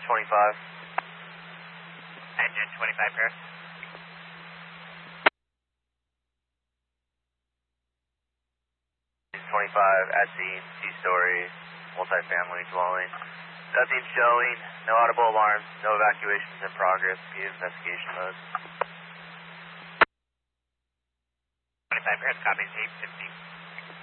25. Engine 25 Paris. 25 at scene, two-story, multi-family dwelling. Nothing showing, no audible alarms, no evacuations in progress, be in investigation mode. 25 Paris, copy, 850.